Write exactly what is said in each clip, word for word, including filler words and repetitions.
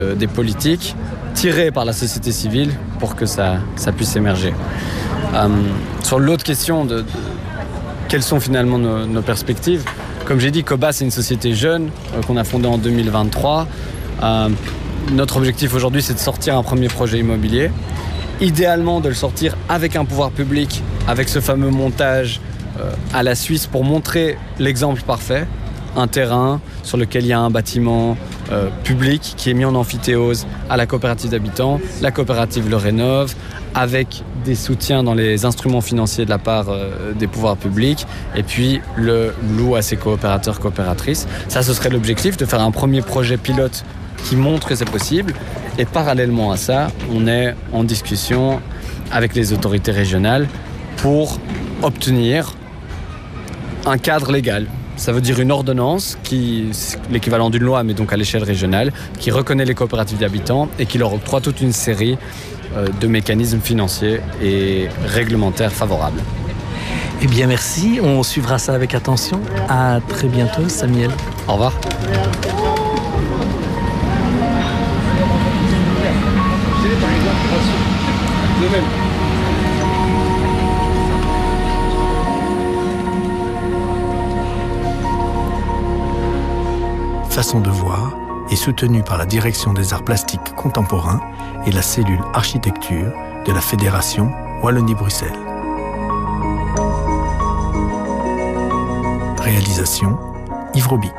euh, des politiques tirées par la société civile pour que ça, ça puisse émerger. Euh, sur l'autre question de, de quelles sont finalement nos, nos perspectives, comme j'ai dit, Coba c'est une société jeune euh, qu'on a fondée en deux mille vingt-trois. Euh, notre objectif aujourd'hui c'est de sortir un premier projet immobilier, idéalement de le sortir avec un pouvoir public, avec ce fameux montage euh, à la Suisse pour montrer l'exemple parfait, un terrain sur lequel il y a un bâtiment euh, public qui est mis en amphithéose à la coopérative d'habitants, la coopérative le rénove, avec des soutiens dans les instruments financiers de la part euh, des pouvoirs publics, et puis le loue à ses coopérateurs, coopératrices. Ça, ce serait l'objectif, de faire un premier projet pilote qui montre que c'est possible. Et parallèlement à ça, on est en discussion avec les autorités régionales pour obtenir un cadre légal. Ça veut dire une ordonnance, qui, l'équivalent d'une loi, mais donc à l'échelle régionale, qui reconnaît les coopératives d'habitants et qui leur octroie toute une série euh, de mécanismes financiers et réglementaires favorables. Eh bien, merci. On suivra ça avec attention. À très bientôt, Samuel. Au revoir. Façon de voir est soutenue par la Direction des Arts Plastiques Contemporains et la cellule Architecture de la Fédération Wallonie-Bruxelles. Réalisation Yves Robic.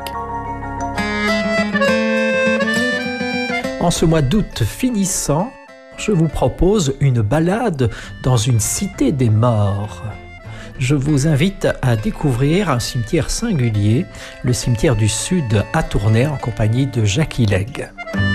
En ce mois d'août finissant, je vous propose une balade dans une cité des morts. Je vous invite à découvrir un cimetière singulier, le cimetière du Sud à Tournai, en compagnie de Jackie Legge.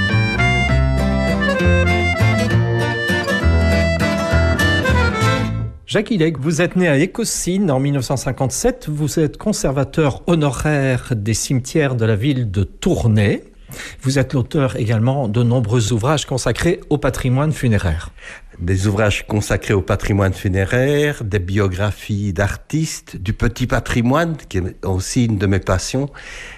Jackie Legge, vous êtes né à Écossynes en dix-neuf cent cinquante-sept. Vous êtes conservateur honoraire des cimetières de la ville de Tournai. Vous êtes l'auteur également de nombreux ouvrages consacrés au patrimoine funéraire. Des ouvrages consacrés au patrimoine funéraire, des biographies d'artistes, du petit patrimoine, qui est aussi une de mes passions,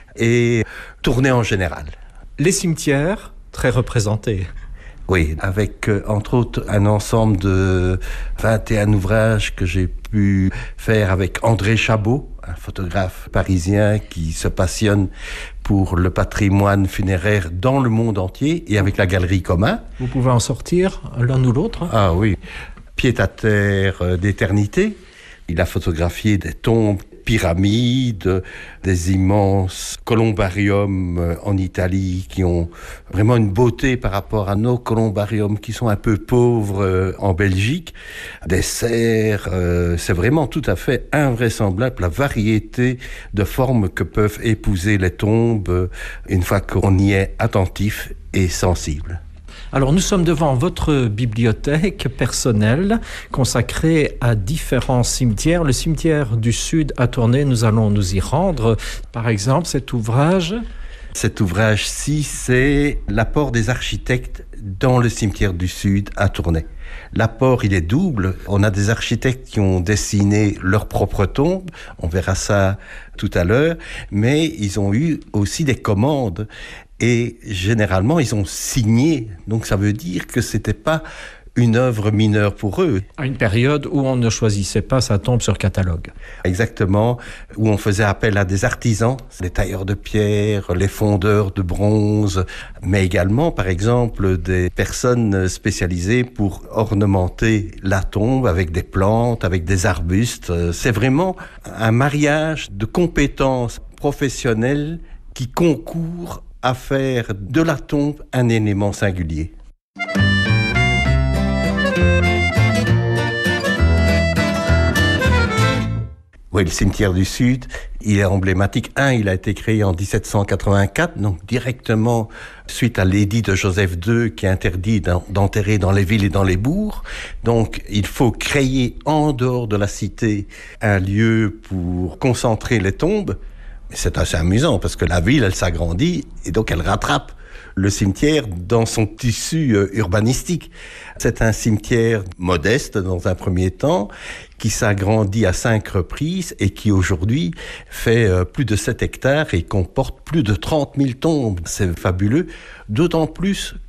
et Tournai en général. Les cimetières, très représentés. Oui, avec euh, entre autres un ensemble de vingt et un ouvrages que j'ai pu faire avec André Chabot, un photographe parisien qui se passionne pour le patrimoine funéraire dans le monde entier, et avec la Galerie Commun. Vous pouvez en sortir l'un ou l'autre? Ah oui, pied-à-terre euh, d'éternité. Il a photographié des tombes, pyramides, des immenses columbariums en Italie qui ont vraiment une beauté par rapport à nos columbariums qui sont un peu pauvres en Belgique. Des cerfs, euh, c'est vraiment tout à fait invraisemblable la variété de formes que peuvent épouser les tombes une fois qu'on y est attentif et sensible. Alors, nous sommes devant votre bibliothèque personnelle consacrée à différents cimetières. Le cimetière du Sud à Tournai, nous allons nous y rendre. Par exemple, cet ouvrage... Cet ouvrage-ci, c'est l'apport des architectes dans le cimetière du Sud à Tournai. L'apport, il est double. On a des architectes qui ont dessiné leur propre tombe, on verra ça tout à l'heure, mais ils ont eu aussi des commandes. Et généralement, ils ont signé. Donc, ça veut dire que c'était pas une œuvre mineure pour eux. À une période où on ne choisissait pas sa tombe sur catalogue. Exactement, où on faisait appel à des artisans, les tailleurs de pierre, les fondeurs de bronze, mais également, par exemple, des personnes spécialisées pour ornementer la tombe avec des plantes, avec des arbustes. C'est vraiment un mariage de compétences professionnelles qui concourent à faire de la tombe un élément singulier. Oui, le cimetière du Sud, il est emblématique. Un, il a été créé en dix-sept cent quatre-vingt-quatre, donc directement suite à l'édit de Joseph deux qui interdit d'enterrer dans les villes et dans les bourgs. Donc, il faut créer en dehors de la cité un lieu pour concentrer les tombes. C'est assez amusant parce que la ville, elle s'agrandit et donc elle rattrape le cimetière dans son tissu euh, urbanistique. C'est un cimetière modeste dans un premier temps, qui s'agrandit à cinq reprises et qui aujourd'hui fait euh, plus de sept hectares et comporte plus de trente mille tombes. C'est fabuleux, d'autant plus